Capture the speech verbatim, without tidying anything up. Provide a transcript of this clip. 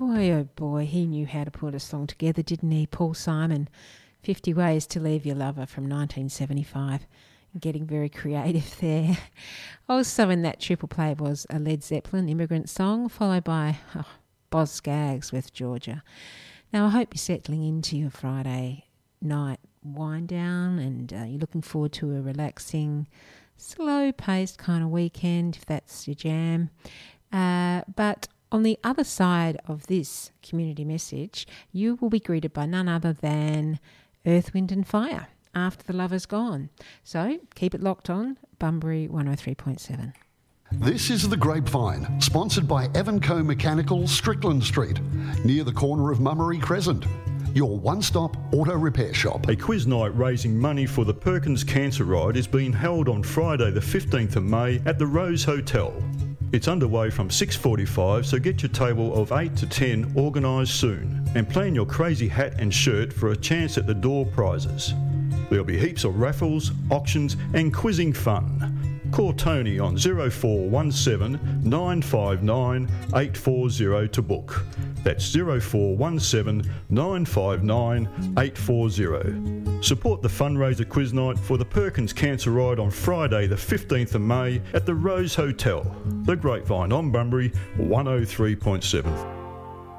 Boy, oh boy, he knew how to put a song together, didn't he? Paul Simon, fifty Ways to Leave Your Lover from nineteen seventy-five. Getting very creative there. Also in that triple play was a Led Zeppelin Immigrant Song, followed by oh, Boz Scaggs with Georgia. Now, I hope you're settling into your Friday night wind down and uh, you're looking forward to a relaxing, slow-paced kind of weekend, if that's your jam. Uh, but on the other side of this community message, you will be greeted by none other than Earth, Wind and Fire after the lover's gone. So keep it locked on, Bunbury one oh three point seven. This is The Grapevine, sponsored by Evanco Mechanical, Strickland Street, near the corner of Mummery Crescent. Your one-stop auto repair shop. A quiz night raising money for the Perkins Cancer Ride is being held on Friday the fifteenth of May at the Rose Hotel. It's underway from six forty-five, so get your table of eight to ten organised soon and plan your crazy hat and shirt for a chance at the door prizes. There'll be heaps of raffles, auctions and quizzing fun. Call Tony on zero four one seven nine five nine eight four zero to book. That's zero four one seven nine five nine eight four zero. Support the fundraiser quiz night for the Perkins Cancer Ride on Friday the fifteenth of May at the Rose Hotel. The Grapevine on Bunbury one oh three point seven.